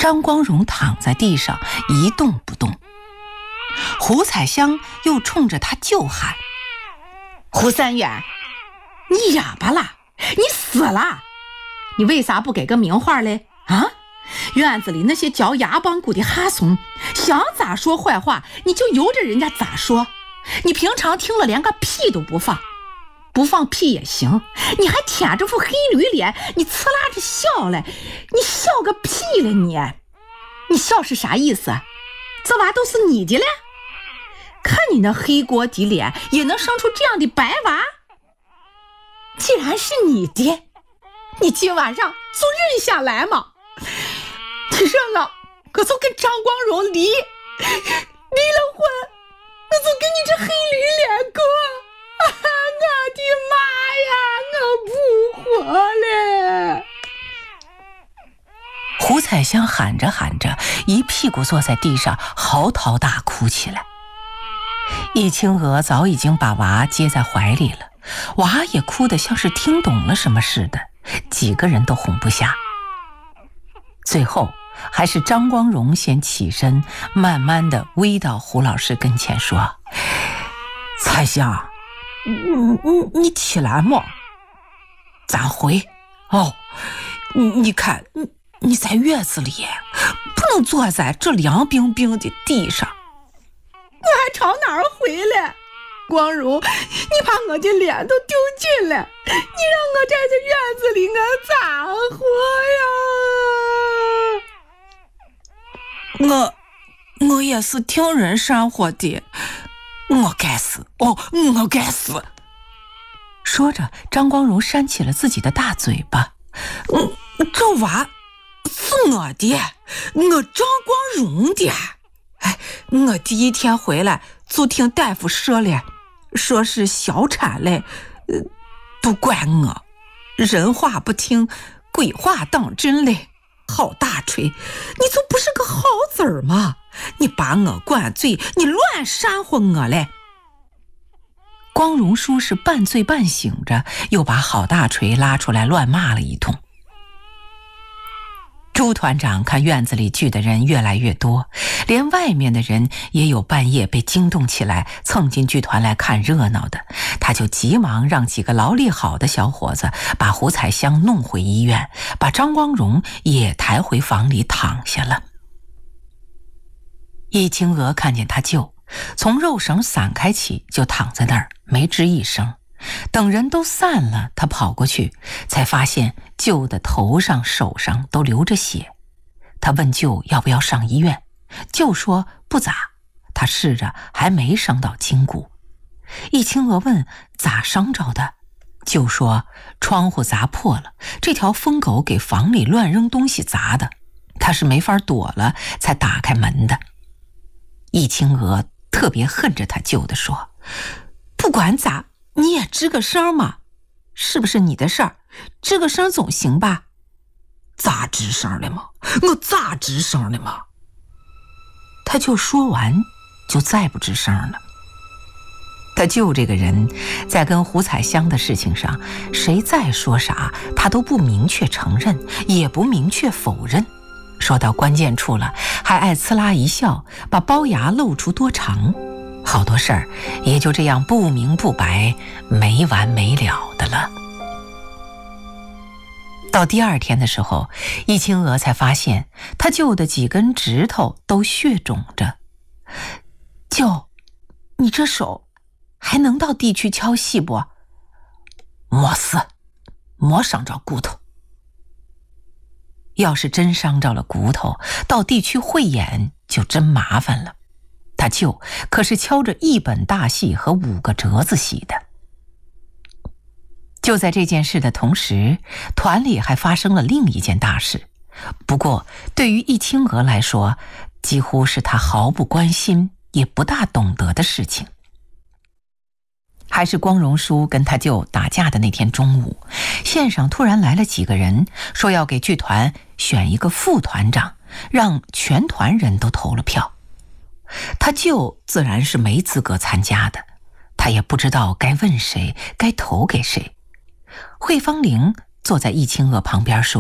张光荣躺在地上一动不动。胡彩香又冲着他舅喊：胡三元，你哑巴了，你死了，你为啥不给个名话嘞？啊，院子里那些嚼牙帮骨的哈怂，想咋说坏话你就由着人家咋说，你平常听了连个屁都不放，不放屁也行，你还舔着副黑驴脸，你呲啦着笑嘞，你笑个屁嘞你笑是啥意思？这娃都是你的了？看你那黑锅底脸也能生出这样的白娃？既然是你的，你今晚上就认下来嘛。你认了，我就跟张光荣离了婚，我就跟你这黑驴脸过。我的妈呀，我不活了！胡彩香喊着喊着，一屁股坐在地上嚎啕大哭起来。易清娥早已经把娃接在怀里了，娃也哭得像是听懂了什么似的，几个人都哄不下。最后还是张光荣先起身，慢慢地偎到胡老师跟前说：彩香，你起来嘛，咱回哦。你看你在院子里不能坐在这凉冰冰的地上。我还朝哪儿回来？光荣，你把我的脸都丢尽了，你让我在这院子里我咋活呀？我也是听人煽火的，我该死哦，我该死！说着，张光荣扇起了自己的大嘴巴。这娃是我的，我张光荣的。我第一天回来就听大夫说了，说是小产嘞，都怪我，人话不听，鬼话当真嘞。好大锤，你就不是个好子儿吗？你把我灌醉，你乱煽乎我嘞！光荣叔是半醉半醒着，又把郝大锤拉出来乱骂了一通。朱团长看院子里聚的人越来越多，连外面的人也有半夜被惊动起来蹭进剧团来看热闹的，他就急忙让几个劳力好的小伙子把胡彩香弄回医院，把张光荣也抬回房里躺下了。易清娥看见他舅从肉绳散开起就躺在那儿没吱一声，等人都散了，他跑过去才发现舅的头上手上都流着血。他问舅要不要上医院，舅说不咋，他试着还没伤到筋骨。易清娥问咋伤着的，舅说窗户砸破了，这条疯狗给房里乱扔东西砸的，他是没法躲了才打开门的。易清娥特别恨着他舅的说，不管咋你也吱个声嘛，是不是你的事儿，吱个声总行吧？咋吱声了吗？我咋吱声了吗？他就说完就再不吱声了。他舅这个人在跟胡彩香的事情上，谁再说啥他都不明确承认，也不明确否认，说到关键处了还爱呲啦一笑，把龅牙露出多长，好多事儿也就这样不明不白没完没了的了。到第二天的时候，易清娥才发现他舅的几根指头都血肿着。舅，你这手还能到地区敲细不？没事，没伤着骨头。要是真伤着了骨头，到地区汇演就真麻烦了。他舅可是敲着1本大戏和5个折子戏的。就在这件事的同时，团里还发生了另一件大事，不过对于易清娥来说，几乎是他毫不关心也不大懂得的事情。还是光荣叔跟他舅打架的那天中午，县上突然来了几个人，说要给剧团选一个副团长，让全团人都投了票。他舅自然是没资格参加的，他也不知道该问谁，该投给谁。惠芳玲坐在易清娥旁边说，